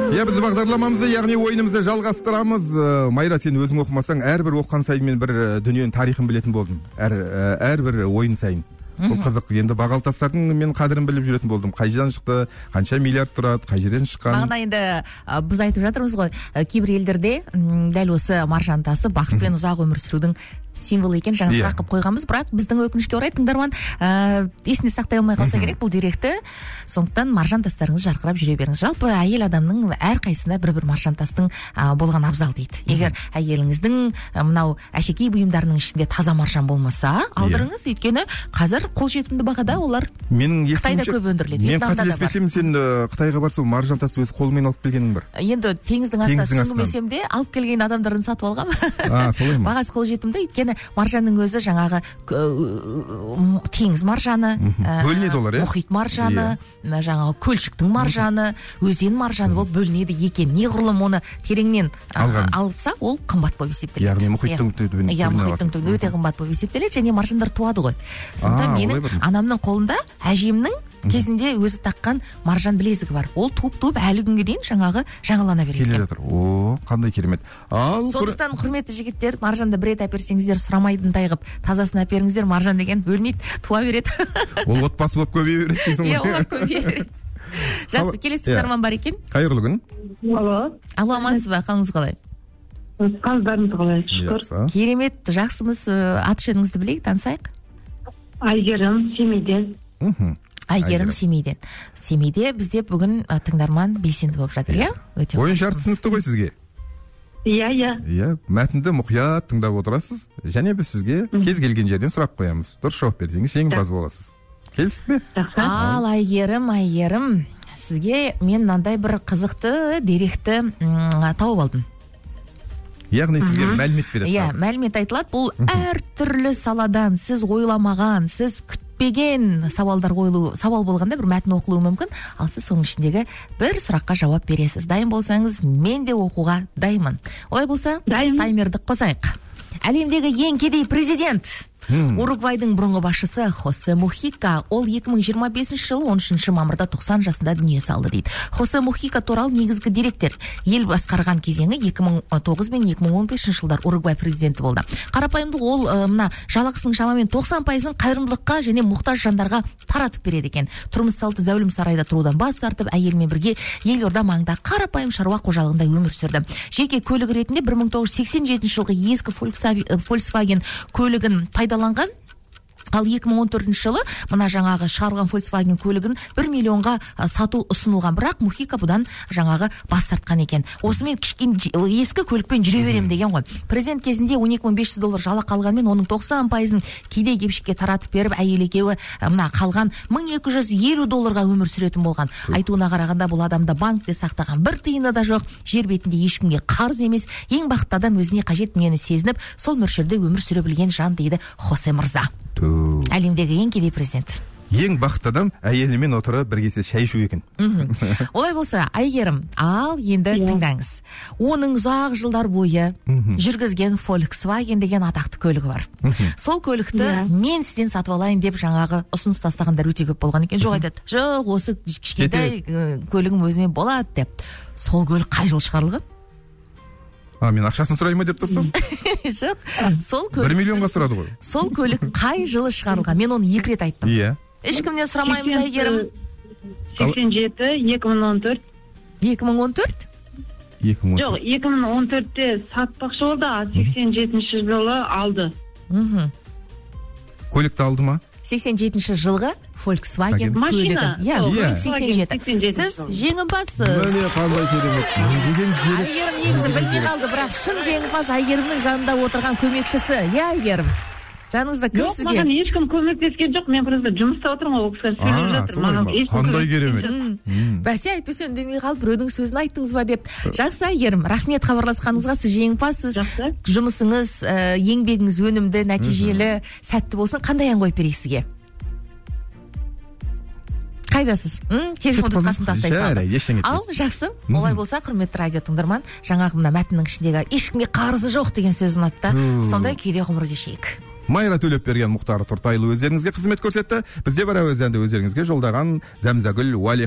Біз бағдарламамызды, яғни ойынымызды жалғастырамыз. Майра, сен өзің оқымасаң, әрбір оққан сайын мен бір дүниенің тарихын білетін болдым. Әрбір ойын сайын. Бұл қызық. Енді бағалтастардың мен қадірін біліп жүретін болдым. Қай жерден шықты, қанша миллиард тұрады, қай жерден шыққан. Бағана енді біз айтып жатырмыз ғой, кейбір елдерде дәл осы маржан тасы бақыт пен ұзақ өмір сүрудің символы екен, жаңа сұрақ қылып қойғанбыз, бірақ біздің өкінішке орай тыңдарман есіне сақтай алмай қалса керек бұл деректі. Сондықтан маржан тастарыңыз жарқырап жүре беріңіз. Жалпы әйел адамның әрқайсысында бір маржан тастың болған абзал дейді. Егер әйеліңіздің мынау әшекей бұйымдарының ішінде таза маржан болмаса, алдырыңыз, өйткені қазір қолжетімді бағада олар Қытайда көп өндіріледі. Мен қателеспесем, сен Қытайға барса маржан тасы өз қолымен алып келгенің бар. Енді теңіздің астына сүңгімесем де алып келген адамдардан сатып алғам. Солай ма? Бағасы қолжетімді, өйткені маржанның өзі жаңағы теңіз маржаны, бөлінеді олар, мұхит маржаны, жаңағы көлшіктің маржаны, өзен маржаны болып бөлінеді екен. Неғұрлым оны тереңнен алса, ол қымбат болып есептеледі. Яғни мұхиттың түбінен өте қымбат болып есептеледі, және маржандар туады ғой. Сондықтан менің анамның қолында әжемнің кезінде өзі таққан маржан білезігі бар. Ол туып әлі күнге дейін жаңағы жаңалана береді. Келе жатыр. Қандай керемет. Сондықтан құрметті жігіттер, маржанды бір рет әперсеңіздер, сұрамайдың тайғып, тазасын әперіңіздер, маржан деген өлмейді, туа береді. Ол отбасы болып көбейе береді дейсің ғой. Олар көбейе береді. Жақсы, келесі тыңдарман бар екен. Қайырлы күн. Алло, амансыз ба? Қалыңыз қалай? Қалдарыңыз қалай? Шүкір. Керемет, жақсымыз. Аты-жөніңізді білейік, танысайық. Айгерім, Семейден. Айгерім, Семейден. Семейде бізде бүгін тыңдарман белсенді болып жатыр, иә? Ойын шарты түсінікті ғой сізге? Иә. Мәтінді мұқият тыңдап отырасыз, және біз сізге кез келген жерден сұрақ қоямыз. Дұрыс жауап берсеңіз жеңімпаз боласыз. Келісіп пе? Ал Айгерім, сізге мен мынандай бір қызықты деректі тауып алдым. Яғни сізге мәлімет береді. Иә, мәлімет айтылады. Бұл әртүрлі саладан сіз ойламаған, сіз күтпеген сауал болғанда бір мәтін оқылуы мүмкін, ал сіз соның ішіндегі бір сұраққа жауап бересіз. Дайын болсаңыз, мен де оқуға дайынмын. Олай болса, таймерді қосайық. Әлемдегі ең кедей президент Уругвайдың бұрынғы басшысы Хосе Мухика, ол 2025 жылы 13 мамырда 90 жасында дүние салды дейді. Хосе Мухика туралы негізгі деректер: ел басқарған кезеңі 2009 мен 2015 жылдар Уругвай президенті болды. Қарапайымдылық, ол мына жалақысының шамамен 90%-ын қайырымдылыққа және мұқтаж жандарға таратып береді екен. Тұрмыс салты зәулім сарайда тұрудан бас тартып, әйелімен бірге елорда маңында қарапайым шаруа қожалығында өмір сүрді. Жеке көлік ретінде 1987 жылғы ескі Volkswagen көлігін пайдаланған. Ал 2014 жылы мына жаңағы шығарылған Volkswagen көлігін 1 миллионға сату ұсынылған, бірақ Мухика бұдан жаңағы бас тартқан екен. Осымен кішкене ескі көлікпен жүре берем деген ғой. Президент кезінде $12,500 жалақы алғанмен, оның 90%-ын кедей-кепшікке таратып беріп, әйел екеуі мына қалған $1,250 өмір сүретін болған. Айтуына қарағанда, бұл адамда банкте сақтаған бір тиыны да жоқ, жер бетінде ешкімге қарыз емес, ең бақытты адам өзіне қажет дүниені сезініп, сол мөлшерде өмір сүре білген жан дейді Хосе мырза. Әлемдегі ең кедей президент. Ең бақытты адам әйелімен отырып бір кесе шай ішу екен. Олай болса, Айгерім, ал енді тыңдаңыз. Оның ұзақ жылдар бойы жүргізген Volkswagen деген атақты көлігі бар. Сол көлікті мен сізден сатып алайын деп жаңағы ұсыныс тастағандар өте көп болған екен. Жоқ, айтады, жоқ, осы кішкентай көлігім өзіме болады деп. Сол көлік қай жыл шығарылған? Мен ақшасын сұрайма деп тұрсам? Жоқ, сол көлік 1 миллионға сұрады ғой. Сол көлік қай жылы шығарылған? Мен оны 2 рет айттым. Иә. Ешкімнен сұрамаймыз, Айгерім. 87, 2014. 2014? Жоқ, 2014-те сатпақшы болды, 87 жылы алды. Көлікті алды ма? 87 жылғы Volkswagen көлігі. Иә, 87. Сіз жеңімпазсыз. Міне қандай керемет. Айгерім негізі білмей қалды, бірақ шын жеңімпаз Айгерімнің жанында отырған көмекшісі. Иә, Айгерім. Жаныңызда кім сізге? Жоқ, маған ешкім көмектескен жоқ. Мен просто жұмыста отырмын, ол кісілер сөйлеп жатыр. Қандай керемет. Бәсе, айтпесе үндемей қалып, біреудің сөзін айттыңыз ба деп. Жақсы, Айгерім, рахмет хабарласқаныңызға. Сіз жеңімпазсыз. Жұмысыңыз, еңбегіңіз өнімді, нәтижелі, сәтті болсын. Қандай ән қойып берейік сізге? Қайдасыз? Телефон тұтқасын тастай салды. Ал, жақсы. Олай болса, құрметті радио тыңдарман, жаңағы мына мәтіннің ішіндегі ешкімге қарызы жоқ деген сөзін атты. Сондай күйде ғұмыр кешейік. Майра Төлепберген, Мұхтар Тұртайлы өздеріңізге қызмет көрсетті. Бізде бар әуезенді өздеріңізге жолдаған Зәмзагүл Уали